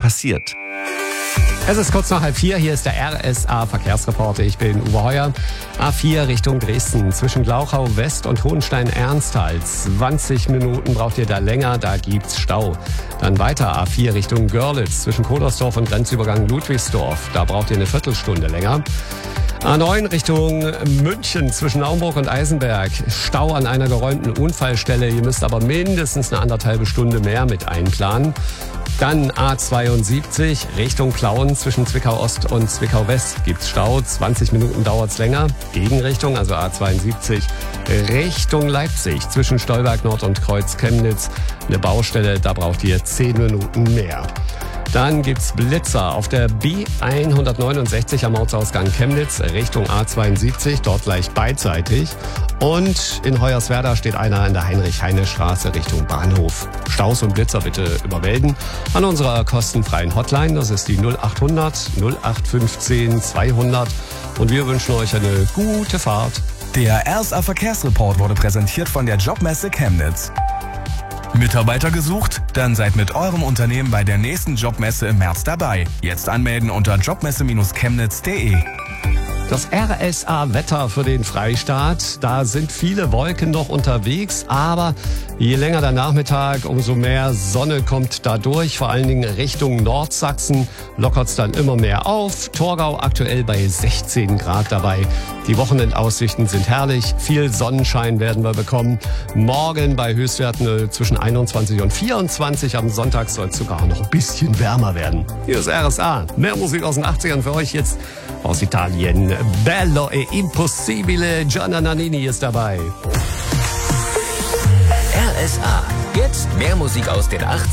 passiert. Es ist kurz nach 3:30, hier ist der RSA-Verkehrsreporter. Ich bin Uwe Heuer. A4 Richtung Dresden, zwischen Glauchau West und Hohenstein-Ernsthal. 20 Minuten braucht ihr da länger, da gibt's Stau. Dann weiter A4 Richtung Görlitz, zwischen Kodersdorf und Grenzübergang Ludwigsdorf. Da braucht ihr eine Viertelstunde länger. A9 Richtung München, zwischen Naumburg und Eisenberg. Stau an einer geräumten Unfallstelle. Ihr müsst aber mindestens eine 1,5 Stunde mehr mit einplanen. Dann A72 Richtung Plauen, zwischen Zwickau Ost und Zwickau West gibt's Stau. 20 Minuten dauert's länger. Gegenrichtung, also A72 Richtung Leipzig, zwischen Stolberg Nord und Kreuz Chemnitz. Eine Baustelle, da braucht ihr 10 Minuten mehr. Dann gibt's Blitzer auf der B169 am Ortsausgang Chemnitz Richtung A72, dort gleich beidseitig. Und in Hoyerswerda steht einer an der Heinrich-Heine-Straße Richtung Bahnhof. Staus und Blitzer bitte übermelden an unserer kostenfreien Hotline. Das ist die 0800 0815 200. Und wir wünschen euch eine gute Fahrt. Der RSA Verkehrsreport wurde präsentiert von der Jobmesse Chemnitz. Mitarbeiter gesucht? Dann seid mit eurem Unternehmen bei der nächsten Jobmesse im März dabei. Jetzt anmelden unter jobmesse-chemnitz.de. Das RSA-Wetter für den Freistaat. Da sind viele Wolken noch unterwegs, aber je länger der Nachmittag, umso mehr Sonne kommt da durch. Vor allen Dingen Richtung Nordsachsen lockert's dann immer mehr auf. Torgau aktuell bei 16 Grad dabei. Die Wochenendaussichten sind herrlich. Viel Sonnenschein werden wir bekommen. Morgen bei Höchstwerten zwischen 21 und 24. Am Sonntag soll es sogar noch ein bisschen wärmer werden. Hier ist RSA. Mehr Musik aus den 80ern für euch jetzt aus Italien. Bello e Impossibile, Gianna Nannini ist dabei. RSA. Jetzt mehr Musik aus den 80ern.